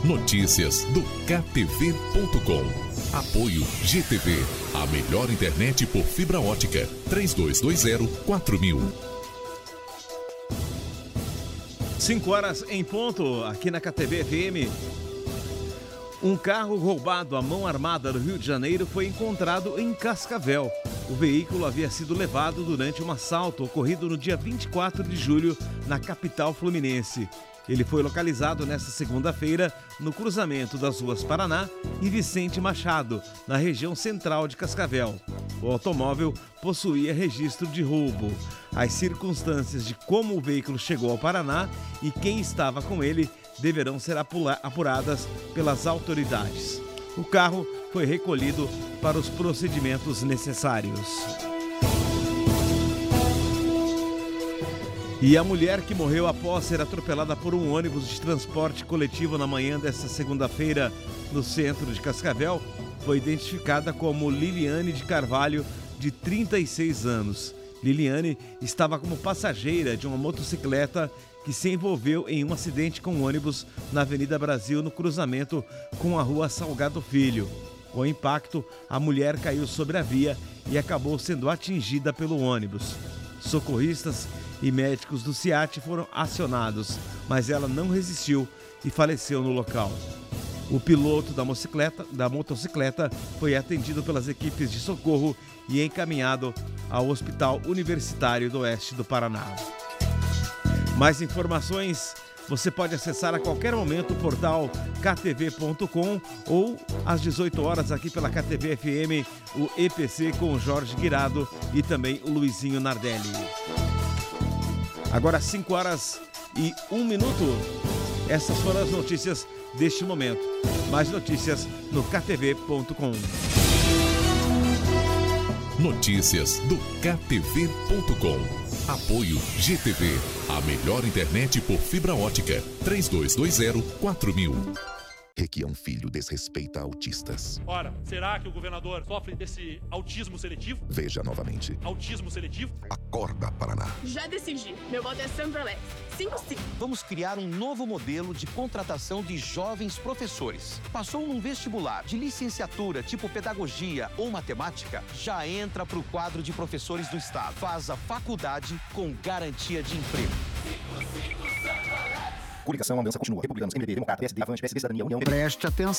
Notícias do KTV.com. Apoio GTV, a melhor internet por fibra ótica. 3220-4000. 5 horas em ponto, aqui na KTV FM. Um carro roubado à mão armada no Rio de Janeiro foi encontrado em Cascavel. O veículo havia sido levado durante um assalto ocorrido no dia 24 de julho na capital fluminense. Ele foi localizado nesta segunda-feira no cruzamento das ruas Paraná e Vicente Machado, na região central de Cascavel. O automóvel possuía registro de roubo. As circunstâncias de como o veículo chegou ao Paraná e quem estava com ele deverão ser apuradas pelas autoridades. O carro foi recolhido para os procedimentos necessários. E a mulher que morreu após ser atropelada por um ônibus de transporte coletivo na manhã desta segunda-feira no centro de Cascavel foi identificada como Liliane de Carvalho, de 36 anos. Liliane estava como passageira de uma motocicleta que se envolveu em um acidente com um ônibus na Avenida Brasil, no cruzamento com a Rua Salgado Filho. Com o impacto, a mulher caiu sobre a via e acabou sendo atingida pelo ônibus. Socorristas e médicos do SEAT foram acionados, mas ela não resistiu e faleceu no local. O piloto da motocicleta foi atendido pelas equipes de socorro e encaminhado ao Hospital Universitário do Oeste do Paraná. Mais informações você pode acessar a qualquer momento o portal ktv.com ou às 18 horas aqui pela KTV FM, o EPC com o Jorge Guirado e também o Luizinho Nardelli. Agora 5 horas e 1 minuto. Essas foram as notícias deste momento. Mais notícias no ktv.com. Notícias do KTV.com. Apoio GTV, a melhor internet por fibra ótica. 3220-4000. Requião Filho desrespeita autistas. Ora, será que o governador sofre desse autismo seletivo? Veja novamente. Autismo seletivo? Acorda, Paraná. Já decidi. Meu voto é Sandra Alex. 5-5. Vamos criar um novo modelo de contratação de jovens professores. Passou num vestibular de licenciatura tipo pedagogia ou matemática? Já entra para o quadro de professores do Estado. Faz a faculdade com garantia de emprego. Coligação, a mudança continua. Republicanos, MDB, Democrata, PSD, Avante, PSB, Cidadania, União... Preste atenção.